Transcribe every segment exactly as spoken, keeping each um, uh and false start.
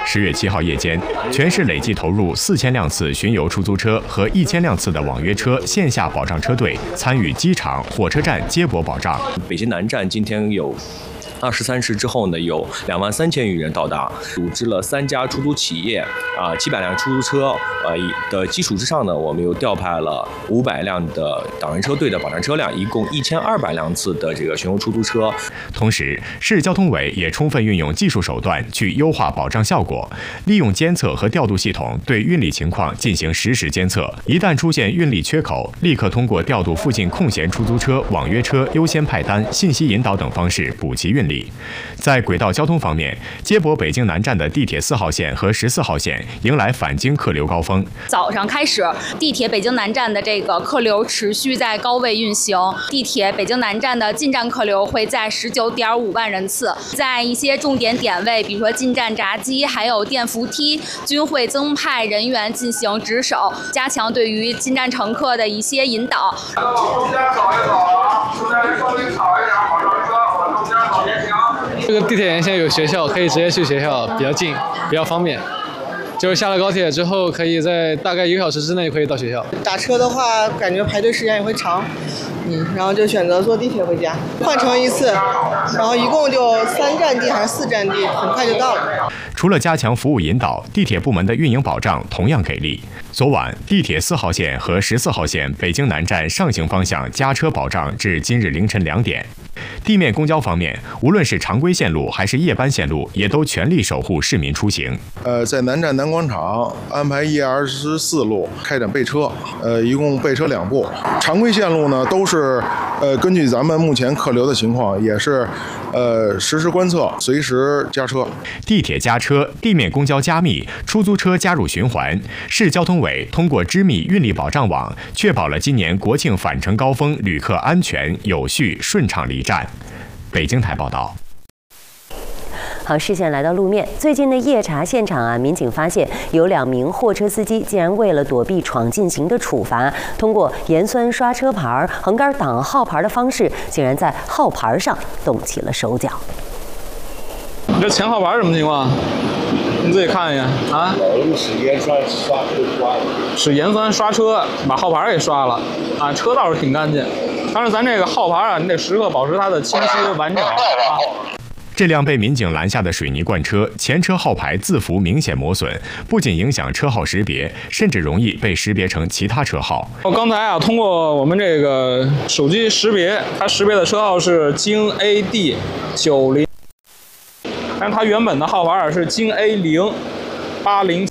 十月七号夜间，全市累计投入四千辆次巡游出租车和一千辆次的网约车线下保障车队参与机场、火车站接驳保障。 北京南站今天有二十三时之后呢，有两万三千余人到达，组织了三家出租企业啊，七百辆出租车呃的基础之上呢，我们又调派了五百辆的党员车队的保障车辆，一共一千二百辆次的这个巡游出租车。 同时，市交通委也充分运用技术手段去优化保障效果，利用监测和调度系统对运力情况进行实时监测，一旦出现运力缺口，立刻通过调度附近空闲出租车、网约车优先派单、信息引导等方式补齐运力。在轨道交通方面，接驳北京南站的地铁四号线和十四号线迎来返京客流高峰。 早上开始，地铁北京南站的这个客流持续在高位运行，地铁北京南站的进站客流会在十九点五万人次，在一些重点点位，比如说进站闸机还有电扶梯，均会增派人员进行值守，加强对于进站乘客的一些引导。 中间走一走啊，中间稍微少一点，往上车，往中间走也行。 这个地铁沿线有学校，可以直接去学校，比较近，比较方便。就是下了高铁之后，可以在大概一个小时之内可以到学校。 打车的话，感觉排队时间也会长，嗯，然后就选择坐地铁回家，换乘一次，然后一共就三站地还是四站地，很快就到了。 除了加强服务引导，地铁部门的运营保障同样给力。昨晚，地铁四号线和十四号线北京南站上行方向加车保障至今日凌晨两点。地面公交方面，无论是常规线路还是夜班线路，也都全力守护市民出行。 呃，在南站南广场安排一二十四路开展备车，呃，一共备车两部。常规线路呢，都是呃根据咱们目前客流的情况，也是呃实时观测，随时加车。 地铁加车，地面公交加密，出租车加入循环。市交通委通过织密运力保障网，确保了今年国庆返程高峰旅客安全、有序、顺畅离站。北京台报道。 好，视线来到路面，最近的夜查现场啊，民警发现有两名货车司机竟然为了躲避闯禁行的处罚，通过盐酸刷车牌、横杆挡号牌的方式，竟然在号牌上动起了手脚。 你这前号牌什么情况？你自己看一眼啊！ 使盐酸刷车刷的， 使盐酸刷车，把号牌给刷了啊！车倒是挺干净，但是咱这个号牌啊，你得时刻保持它的清晰完整啊。 这辆被民警拦下的水泥罐车，前车号牌字符明显磨损，不仅影响车号识别，甚至容易被识别成其他车号。 刚才啊，通过我们这个手机识别，它识别的车号是京 A D 九零。但是它原本的号牌是京 A 零八零，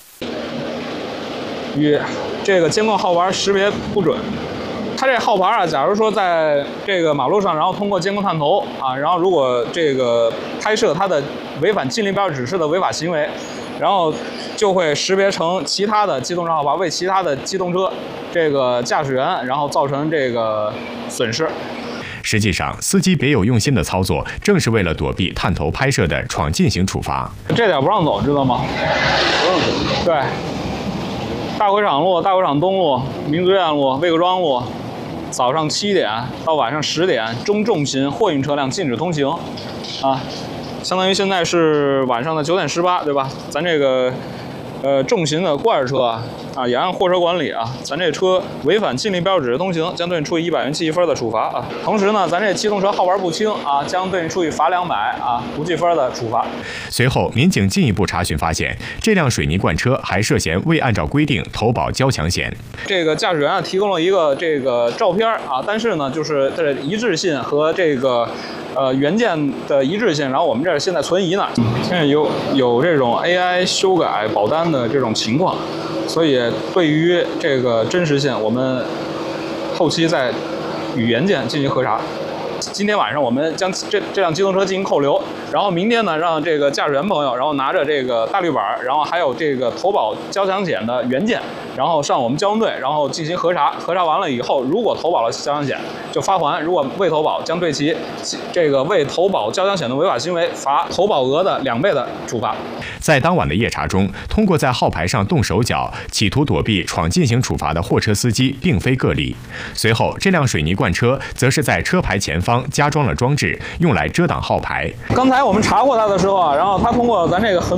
与这个监控号牌识别不准。它这号牌啊，假如说在这个马路上，然后通过监控探头啊，然后如果这个拍摄它的违反禁令标志指示的违法行为，然后就会识别成其他的机动车号牌，为其他的机动车这个驾驶员，然后造成这个损失。 实际上，司机别有用心的操作，正是为了躲避探头拍摄的闯禁行处罚。 这点不让走，知道吗？不让走。对，大会场路、大会场东路、民族院路、魏各庄路，早上七点到晚上十点，中重型货运车辆禁止通行。啊，相当于现在是晚上的九点十八，对吧？咱这个呃重型的罐车啊。啊，也按货车管理啊，咱这车违反禁令标志指示通行，将对你处以一百元记一分的处罚啊。同时呢，咱这机动车号牌不清啊，将对你处以罚两百啊，不记分的处罚。 随后，民警进一步查询发现，这辆水泥罐车还涉嫌未按照规定投保交强险。 这个驾驶员啊提供了一个这个照片啊，但是呢，就是这一致性和这个呃原件的一致性，然后我们这儿现在存疑呢，现在有有这种 A I 修改保单的这种情况。所以，对于这个真实性，我们后期再与原件进行核查。今天晚上我们将这这辆机动车进行扣留，然后明天呢，让这个驾驶员朋友，然后拿着这个大绿板，然后还有这个投保交强险的原件，然后上我们交通队，然后进行核查。核查完了以后，如果投保了交强险，就发还；如果未投保，将对其这个未投保交强险的违法行为罚投保额的两倍的处罚。 在当晚的夜查中，通过在号牌上动手脚，企图躲避闯禁行处罚的货车司机并非个例。随后，这辆水泥罐车则是在车牌前方加装了装置，用来遮挡号牌。 刚才我们查过它的时候啊，然后它通过咱这个横